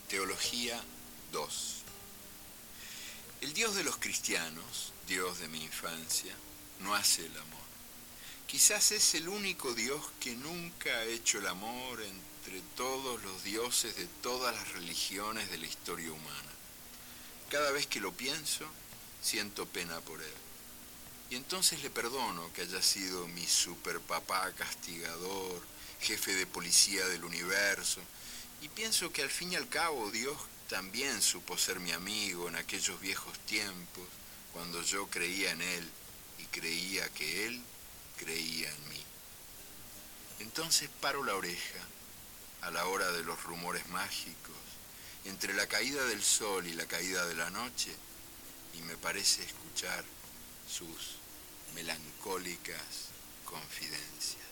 Teología 2. El Dios de los cristianos, Dios de mi infancia, no hace el amor. Quizás es el único Dios que nunca ha hecho el amor entre todos los dioses de todas las religiones de la historia humana. Cada vez que lo pienso, siento pena por él. Y entonces le perdono que haya sido mi superpapá castigador, jefe de policía del universo, y pienso que al fin y al cabo Dios también supo ser mi amigo en aquellos viejos tiempos, cuando yo creía en él y creía que él creía en mí. Entonces paro la oreja a la hora de los rumores mágicos, entre la caída del sol y la caída de la noche, y me parece escuchar sus melancólicas confidencias.